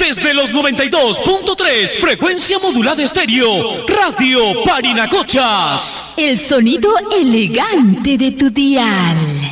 Desde los 92.3, frecuencia modulada estéreo, Radio Parinacochas. El sonido elegante de tu dial.